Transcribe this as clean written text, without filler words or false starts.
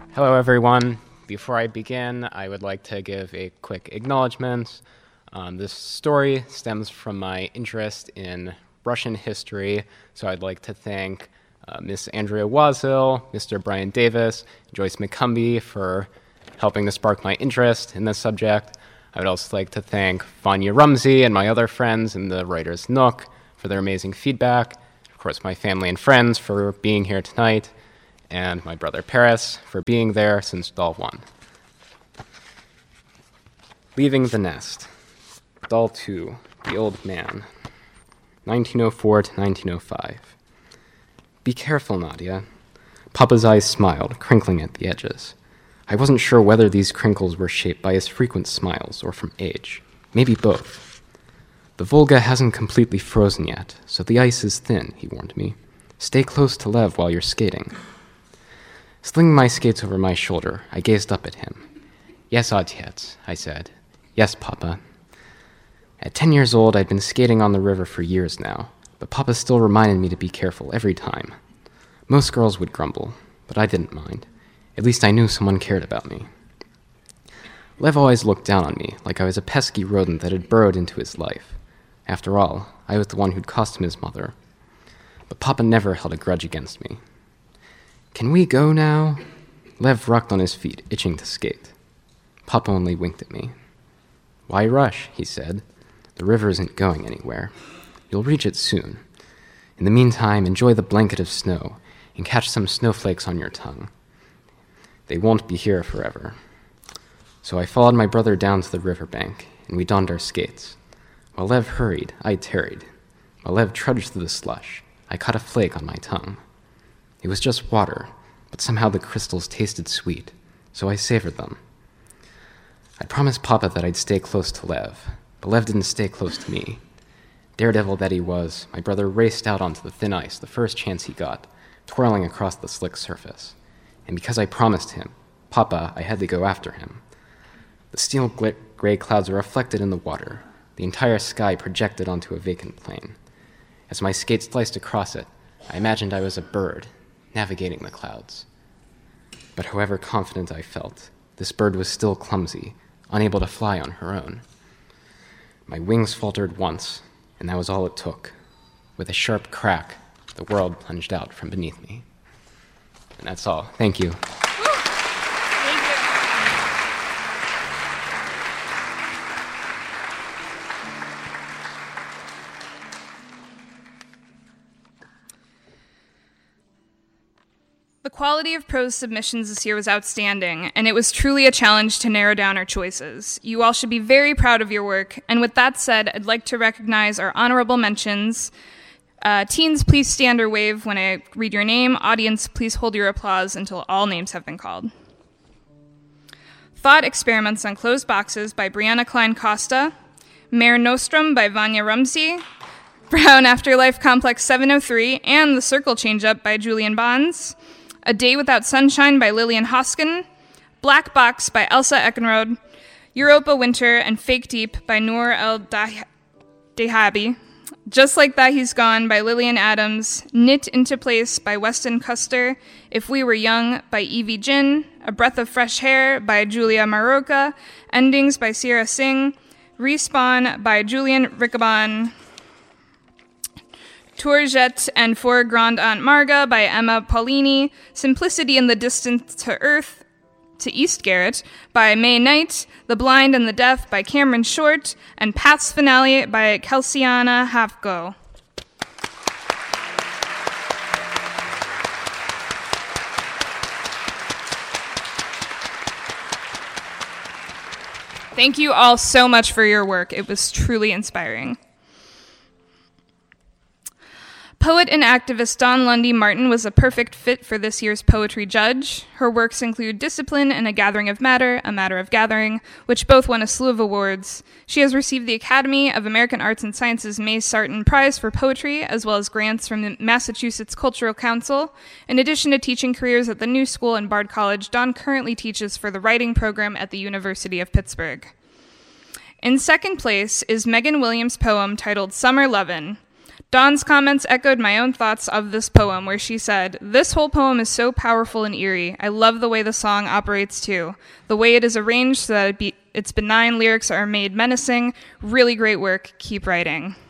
Hello, everyone. Before I begin, I would like to give a quick acknowledgement. This story stems from my interest in Russian history, so I'd like to thank Miss Andrea Wazil, Mr. Brian Davis, Joyce McCumbee for helping to spark my interest in this subject. I would also like to thank Vanya Rumsey and my other friends in the Writer's Nook for their amazing feedback. Of course, my family and friends for being here tonight, and my brother Paris for being there since Doll 1. Leaving the Nest. Doll 2, The Old Man. 1904 to 1905. Be careful, Nadia. Papa's eyes smiled, crinkling at the edges. I wasn't sure whether these crinkles were shaped by his frequent smiles or from age. Maybe both. The Volga hasn't completely frozen yet, so the ice is thin, he warned me. Stay close to Lev while you're skating. Slinging my skates over my shoulder, I gazed up at him. Yes, Otets, I said. Yes, Papa. At 10 years old, I'd been skating on the river for years now, but Papa still reminded me to be careful every time. Most girls would grumble, but I didn't mind. At least I knew someone cared about me. Lev always looked down on me, like I was a pesky rodent that had burrowed into his life. After all, I was the one who'd cost him his mother. But Papa never held a grudge against me. Can we go now? Lev rocked on his feet, itching to skate. Papa only winked at me. Why rush, he said. The river isn't going anywhere. You'll reach it soon. In the meantime, enjoy the blanket of snow and catch some snowflakes on your tongue. They won't be here forever. So I followed my brother down to the riverbank, and we donned our skates. While Lev hurried, I tarried. While Lev trudged through the slush, I caught a flake on my tongue. It was just water, but somehow the crystals tasted sweet, so I savored them. I promised Papa that I'd stay close to Lev, but Lev didn't stay close to me. Daredevil that he was, my brother raced out onto the thin ice the first chance he got, twirling across the slick surface. And because I promised him, Papa, I had to go after him. The steel gray clouds were reflected in the water, the entire sky projected onto a vacant plain. As my skate sliced across it, I imagined I was a bird, navigating the clouds. But however confident I felt, this bird was still clumsy, unable to fly on her own. My wings faltered once, and that was all it took. With a sharp crack, the world plunged out from beneath me. And that's all. Thank you. The quality of prose submissions this year was outstanding, and it was truly a challenge to narrow down our choices. You all should be very proud of your work, and with that said, I'd like to recognize our honorable mentions. Teens, please stand or wave when I read your name. Audience, please hold your applause until all names have been called. Thought Experiments on Closed Boxes by Brianna Klein-Costa. Mare Nostrum by Vanya Rumsey. Brown Afterlife Complex 703 and The Circle Change-Up by Julian Bonds. A Day Without Sunshine by Lillian Hoskin, Black Box by Elsa Eckenrode, Europa Winter and Fake Deep by Noor El Dehabi, Just Like That He's Gone by Lillian Adams, Knit Into Place by Weston Custer, If We Were Young by Evie Jin, A Breath of Fresh Air by Julia Maroka, Endings by Sierra Singh, Respawn by Julian Riccabon, Tourgette and For Grand Aunt Marga by Emma Paulini, Simplicity in the Distance to Earth to East Garrett by May Knight, The Blind and the Deaf by Cameron Short, and Pat's Finale by Kelsiana Hafgo. Thank you all so much for your work. It was truly inspiring. Poet and activist Dawn Lundy Martin was a perfect fit for this year's poetry judge. Her works include Discipline and A Gathering of Matter, A Matter of Gathering, which both won a slew of awards. She has received the Academy of American Arts and Sciences May Sarton Prize for Poetry, as well as grants from the Massachusetts Cultural Council. In addition to teaching careers at the New School and Bard College, Dawn currently teaches for the writing program at the University of Pittsburgh. In second place is Megan Williams' poem titled Summer Lovin'. Dawn's comments echoed my own thoughts of this poem, where she said, "This whole poem is so powerful and eerie. I love the way the song operates too. The way it is arranged so that its benign lyrics are made menacing. Really great work. Keep writing."